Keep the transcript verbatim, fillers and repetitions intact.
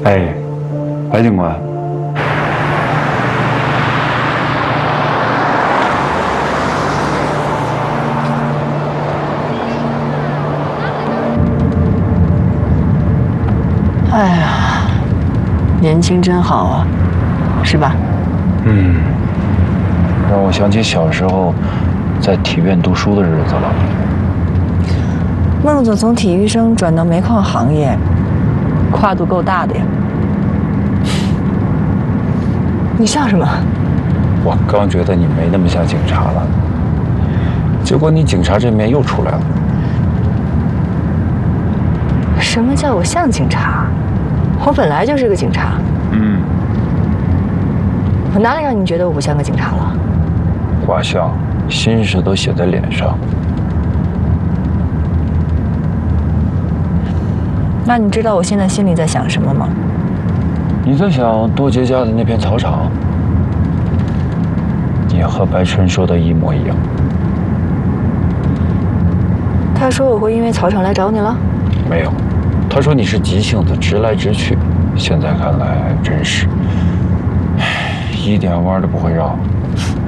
哎，白警官， 哎呀，年轻真好啊，是吧？ 嗯，让我想起小时候在体院读书的日子了。 孟总从体育生转到煤矿行业，跨度够大的呀。你笑什么？ 我刚觉得你没那么像警察了，结果你警察这面又出来了。 什么叫我像警察？我本来就是个警察。 嗯， 我哪里让你觉得我不像个警察了？ 卦象，心事都写在脸上。 那你知道我现在心里在想什么吗？ 你在想多杰家的那片草场？也和白春说的一模一样。 他说我会因为草场来找你了？ 没有，他说你是急性子，直来直去。现在看来真是，一点弯都不会绕。